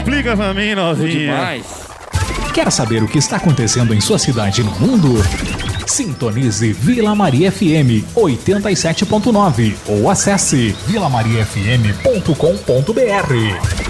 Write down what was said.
Explica pra mim, novinha. Demais. Quer saber o que está acontecendo em sua cidade e no mundo? Sintonize Vila Maria FM 87.9 ou acesse vilamariafm.com.br.